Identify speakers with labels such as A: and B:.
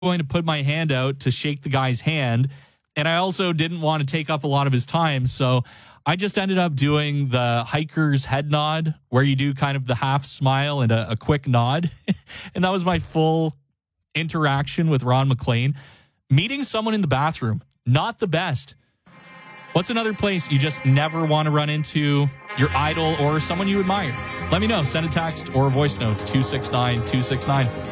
A: going to put my hand out to shake the guy's hand. And I also didn't want to take up a lot of his time. So I just ended up doing the hiker's head nod, where you do kind of the half smile and a quick nod. And that was my full interaction with Ron MacLean. Meeting someone in the bathroom, not the best. What's another place you just never want to run into your idol or someone you admire? Let me know. Send a text or a voice note to 269-269.